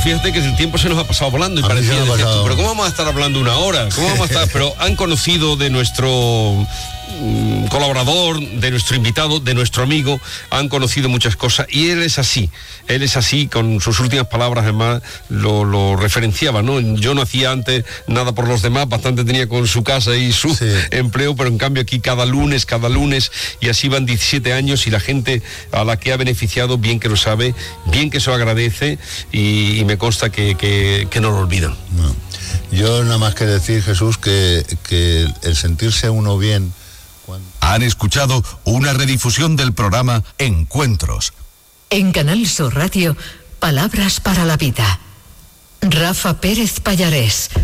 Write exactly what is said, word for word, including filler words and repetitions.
fíjate que el tiempo se nos ha pasado volando y A mí parecía, se me ha decías tú, pasado. pero ¿cómo vamos a estar hablando una hora? ¿Cómo vamos a estar? Pero han conocido de nuestro mm, colaborador, de nuestro invitado, de nuestro amigo, han conocido muchas cosas y él es así, él es así, con sus últimas palabras además lo, lo referenciaba, ¿no? Yo no hacía antes nada por los demás, bastante tenía con su casa y su Sí. empleo, pero en cambio aquí cada lunes, cada lunes, y así van diecisiete años y la gente a la que ha beneficiado, bien que lo sabe, bien que se lo agradece y, y me consta que, que, que no lo olvidan. No. Yo nada más que decir, Jesús, que, que el sentirse uno bien... Cuando... Han escuchado una redifusión del programa Encuentros. En Canal Sur Radio, Palabras para la Vida. Rafa Pérez Pallarés.